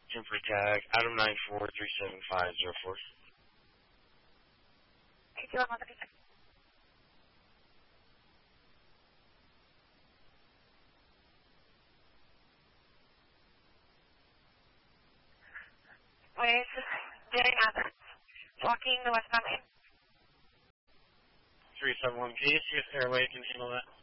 Temporary tag, Adam 943750 With J. Blocking the westbound lane. 371. Can you see if Airway can handle that?